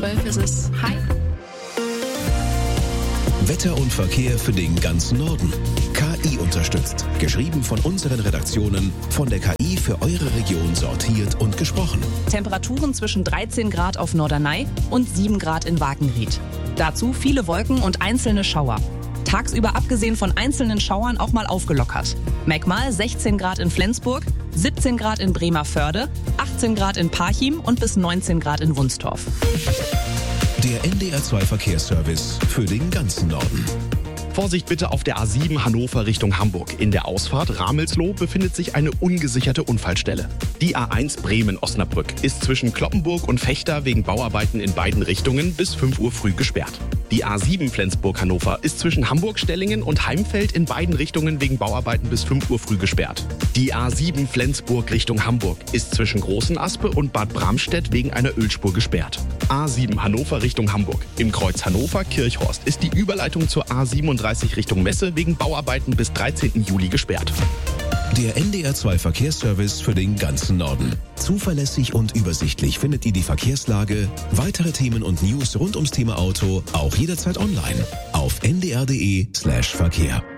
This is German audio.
12 ist es. Hi. Wetter und Verkehr für den ganzen Norden. KI unterstützt. Geschrieben von unseren Redaktionen, von der KI für eure Region sortiert und gesprochen. Temperaturen zwischen 13 Grad auf Norderney und 7 Grad in Wakenried. Dazu viele Wolken und einzelne Schauer. Tagsüber abgesehen von einzelnen Schauern auch mal aufgelockert. Merkmal 16 Grad in Flensburg, 17 Grad in Bremervörde, 18 Grad in Parchim und bis 19 Grad in Wunstorf. Der NDR2 Verkehrsservice für den ganzen Norden. Vorsicht bitte auf der A7 Hannover Richtung Hamburg. In der Ausfahrt Ramelsloh befindet sich eine ungesicherte Unfallstelle. Die A1 Bremen-Osnabrück ist zwischen Cloppenburg und Vechta wegen Bauarbeiten in beiden Richtungen bis 5 Uhr früh gesperrt. Die A7 Flensburg-Hannover ist zwischen Hamburg-Stellingen und Heimfeld in beiden Richtungen wegen Bauarbeiten bis 5 Uhr früh gesperrt. Die A7 Flensburg Richtung Hamburg ist zwischen Großen Aspe und Bad Bramstedt wegen einer Ölspur gesperrt. A7 Hannover Richtung Hamburg. Im Kreuz Hannover-Kirchhorst ist die Überleitung zur A37 Richtung Messe wegen Bauarbeiten bis 13. Juli gesperrt. Der NDR2 Verkehrsservice für den ganzen Norden. Zuverlässig und übersichtlich findet ihr die Verkehrslage, weitere Themen und News rund ums Thema Auto auch jederzeit online auf ndr.de/Verkehr.